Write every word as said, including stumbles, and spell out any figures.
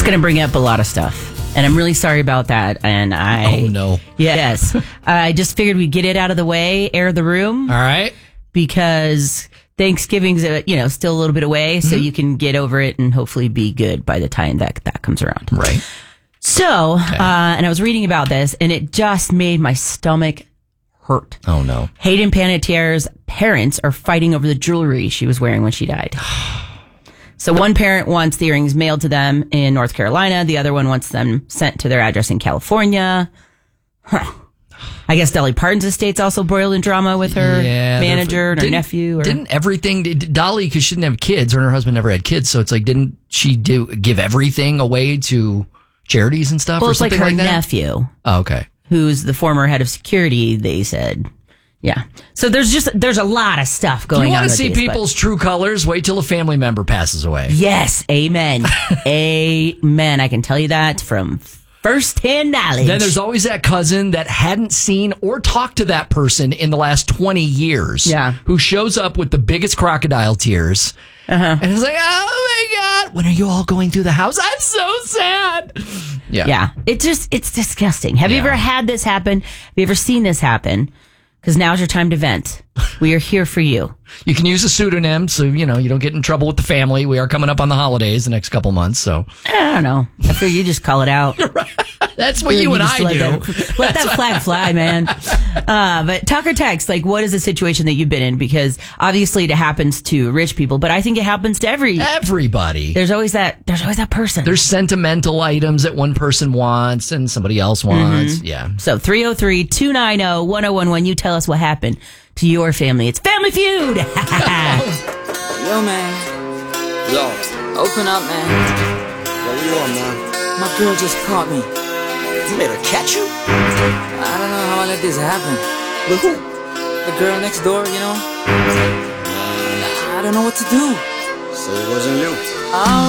going to bring up a lot of stuff. And I'm really sorry about that. And I... Oh, no. Yes. I just figured we'd get it out of the way, air the room. All right. Because Thanksgiving's, uh, you know, still a little bit away. So Mm-hmm. you can get over it and hopefully be good by the time that that comes around. Right. So, okay. uh, and I was reading about this, and it just made my stomach hurt. Oh, no. Hayden Panettiere's parents are fighting over the jewelry she was wearing when she died. So one parent wants the earrings mailed to them in North Carolina. The other one wants them sent to their address in California. Huh. I guess Dolly Parton's estate's also broiled in drama with her yeah, manager and her nephew. Or, didn't everything, did Dolly, because she didn't have kids, her and her husband never had kids, so it's like, didn't she do give everything away to charities and stuff? Well, or it's like something her like that? nephew. Oh, okay. Who's the former head of security, they said. Yeah. So there's just, there's a lot of stuff going on. You want on to see these, people's true colors? Wait till a family member passes away. Yes. Amen. Amen. I can tell you that from first-hand knowledge. Then there's always that cousin that hadn't seen or talked to that person in the last twenty years. Yeah. Who shows up with the biggest crocodile tears. Uh-huh. And it's like, oh my God, when are you all going through the house? I'm so sad. Yeah. Yeah. It just, it's disgusting. Have Yeah. you ever had this happen? Have you ever seen this happen? Because now's your time to vent. We are here for you. You can use a pseudonym so, you know, you don't get in trouble with the family. We are coming up on the holidays the next couple months, so. I don't know. I figure you just call it out. That's what you, you and I let do. That, let that flag fly, man. Uh, but talk or text, like, what is the situation that you've been in? Because obviously it happens to rich people, but I think it happens to every everybody. There's always that. There's always that person. There's sentimental items that one person wants and somebody else wants. Mm-hmm. Yeah. So three oh three, two nine zero, one oh one one. You tell us what happened to your family. It's Family Feud. Yo, man. Yo. Open up, man. Yo, what you want, man? My girl just caught me. You made her catch you? I don't know how I let this happen. With who? The girl next door, you know? I don't know what to do. So it wasn't you. Oh.